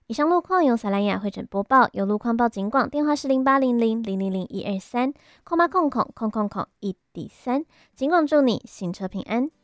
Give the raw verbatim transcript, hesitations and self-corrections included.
以上路况由萨兰雅会诊播报，有路况报警广，电话是零八零零零零零一二三，空八空空空空空一底三，警广祝你行车平安。